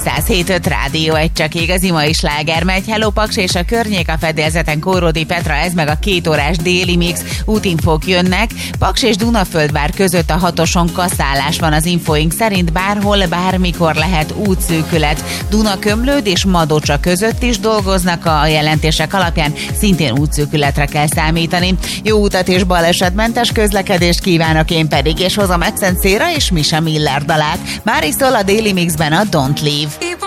107.5 Rádió, egy csak igazi mai sláger megy. Hello Paks és a környék, a fedélzeten Kóródi Petra, ez meg a 2 órás déli mix. Útinfók jönnek. Paks és Dunaföldvár között a 6-oson kaszálás van az infoink szerint, bárhol, bármikor lehet útszűkület. Dunakömlőd és Madocsa között is dolgoznak, a jelentések alapján szintén útszűkületre kell számítani. Jó utat és balesetmentes közlekedést kívánok, én pedig, és hozom Accent Céra és Misha Miller dalát. Már is szól a Daily Mixben a Don't Leave.